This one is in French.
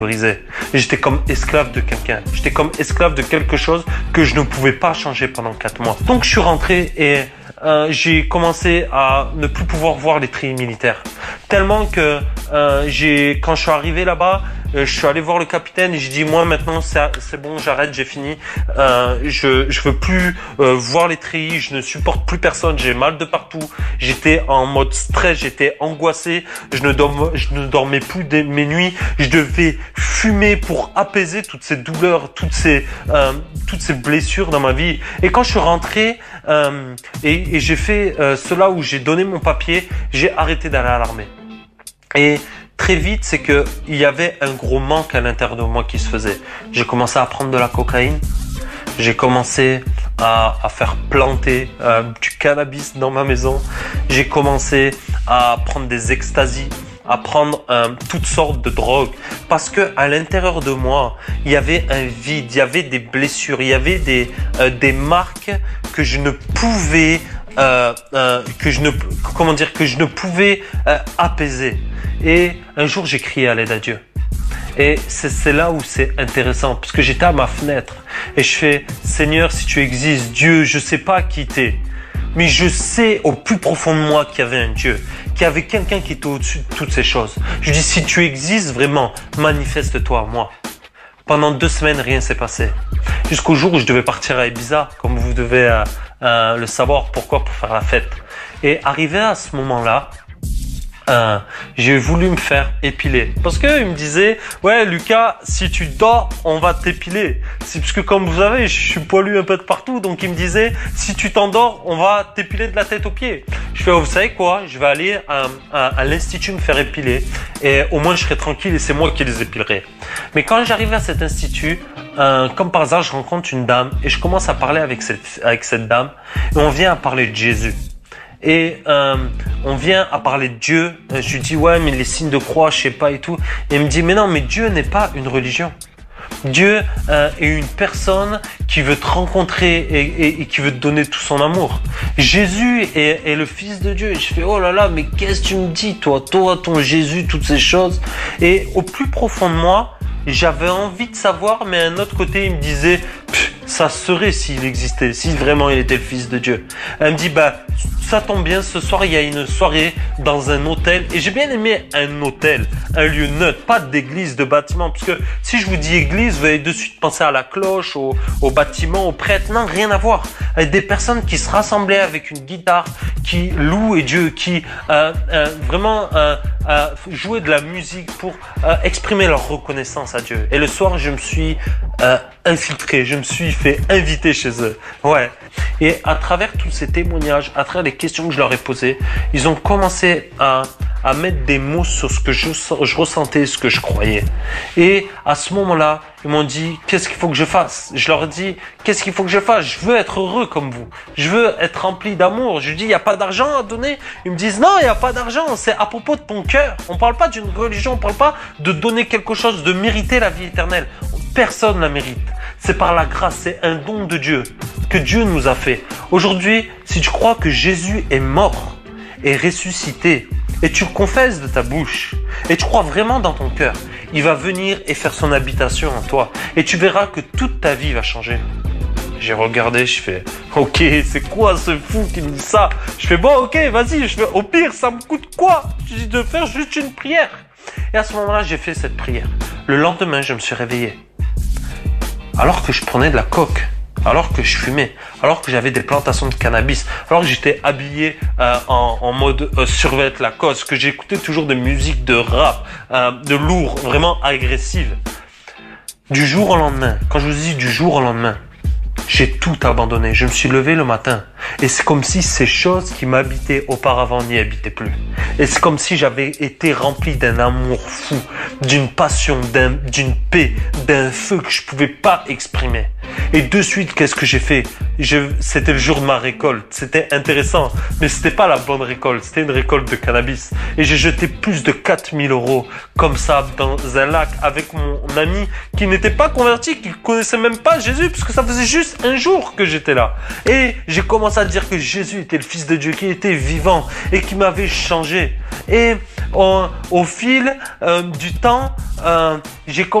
brisé. J'étais comme esclave de quelqu'un. J'étais comme esclave de quelque chose que je ne pouvais pas changer pendant 4 mois. Donc je suis rentré et j'ai commencé à ne plus pouvoir voir les treillis militaires. Tellement que quand je suis arrivé là-bas, je suis allé voir le capitaine et j'ai dit moi maintenant c'est bon, j'arrête, j'ai fini. Je veux plus voir les treillis, je ne supporte plus personne, j'ai mal de partout. J'étais en mode stress, j'étais angoissé, je ne dormais plus mes nuits. Je devais fumer pour apaiser toutes ces douleurs, toutes ces blessures dans ma vie. Et quand je suis rentré et j'ai fait cela où j'ai donné mon papier, j'ai arrêté d'aller à l'armée. Et très vite, c'est que il y avait un gros manque à l'intérieur de moi qui se faisait. J'ai commencé à prendre de la cocaïne. J'ai commencé à faire planter du cannabis dans ma maison. J'ai commencé à prendre des extasies, à prendre toutes sortes de drogues. Parce que à l'intérieur de moi, il y avait un vide, il y avait des blessures, il y avait des marques que je ne pouvais que je ne pouvais apaiser. Et un jour, j'ai crié à l'aide à Dieu. Et c'est là où c'est intéressant, parce que j'étais à ma fenêtre et je fais « Seigneur, si tu existes, Dieu, je sais pas qui t'es, mais je sais au plus profond de moi qu'il y avait un Dieu, qu'il y avait quelqu'un qui était au-dessus de toutes ces choses. Je dis, si tu existes vraiment, manifeste-toi à moi. » Pendant 2 semaines, rien s'est passé. Jusqu'au jour où je devais partir à Ibiza, comme vous devez le savoir. Pourquoi? Pour faire la fête. Et arrivé à ce moment-là, j'ai voulu me faire épiler. Parce qu'il me disait, ouais Lucas, si tu dors, on va t'épiler. C'est parce que comme vous savez, je suis poilu un peu de partout. Donc il me disait, si tu t'endors, on va t'épiler de la tête aux pieds. Je fais, oh, vous savez quoi, je vais aller à l'institut me faire épiler. Et au moins je serai tranquille et c'est moi qui les épilerai. Mais quand j'arrive à cet institut, comme par hasard, je rencontre une dame et je commence à parler avec cette dame. Et on vient à parler de Jésus. Et on vient à parler de Dieu. Je lui dis ouais mais les signes de croix je sais pas et tout. Et il me dit mais non, mais Dieu n'est pas une religion. Dieu est une personne qui veut te rencontrer et qui veut te donner tout son amour. Jésus est le Fils de Dieu. Et je fais oh là là, mais qu'est-ce que tu me dis toi ton Jésus, toutes ces choses. Et au plus profond de moi, j'avais envie de savoir, mais d'un autre côté il me disait ça serait s'il existait, si vraiment il était le Fils de Dieu. Elle me dit bah ça tombe bien, ce soir il y a une soirée dans un hôtel. Et j'ai bien aimé un hôtel, un lieu neutre, pas d'église, de bâtiment. Parce que si je vous dis église, vous allez de suite penser à la cloche, au bâtiment, au prêtre. Non, rien à voir. Avec des personnes qui se rassemblaient avec une guitare, qui louaient Dieu, qui vraiment jouaient de la musique pour exprimer leur reconnaissance à Dieu. Et le soir, je me suis infiltré, je me suis fait inviter chez eux. Ouais. Et à travers tous ces témoignages, à travers les questions que je leur ai posées, ils ont commencé à mettre des mots sur ce que je ressentais, ce que je croyais. Et à ce moment-là, ils m'ont dit, qu'est-ce qu'il faut que je fasse? Je leur ai dit, qu'est-ce qu'il faut que je fasse? Je veux être heureux comme vous. Je veux être rempli d'amour. Je lui dis, il n'y a pas d'argent à donner? Ils me disent, non, il n'y a pas d'argent. C'est à propos de ton cœur. On ne parle pas d'une religion. On ne parle pas de donner quelque chose, de mériter la vie éternelle. Personne ne la mérite. C'est par la grâce. C'est un don de Dieu que Dieu nous a fait. Aujourd'hui, si tu crois que Jésus est mort et ressuscité, et tu le confesses de ta bouche, et tu crois vraiment dans ton cœur, il va venir et faire son habitation en toi. Et tu verras que toute ta vie va changer. J'ai regardé, je fais, ok, c'est quoi ce fou qui me dit ça? Je fais, bon, ok, vas-y, je fais, au pire, ça me coûte quoi? Je dis de faire juste une prière. Et à ce moment-là, j'ai fait cette prière. Le lendemain, je me suis réveillé. Alors que je prenais de la coke, alors que je fumais, alors que j'avais des plantations de cannabis, alors que j'étais habillé en mode survêt Lacoste, que j'écoutais toujours des musiques de rap, de lourd, vraiment agressives. Du jour au lendemain, quand je vous dis du jour au lendemain, j'ai tout abandonné. Je me suis levé le matin et c'est comme si ces choses qui m'habitaient auparavant n'y habitaient plus. Et c'est comme si j'avais été rempli d'un amour fou, d'une passion, d'une paix, d'un feu que je pouvais pas exprimer. Et de suite, qu'est-ce que j'ai fait? C'était le jour de ma récolte. C'était intéressant, mais c'était pas la bonne récolte. C'était une récolte de cannabis. Et j'ai jeté plus de 4000 euros comme ça dans un lac avec mon ami qui n'était pas converti, qui connaissait même pas Jésus, parce que ça faisait juste un jour que j'étais là. Et j'ai commencé à dire que Jésus était le Fils de Dieu, qui était vivant et qui m'avait changé. Et au fil du temps, j'ai commencé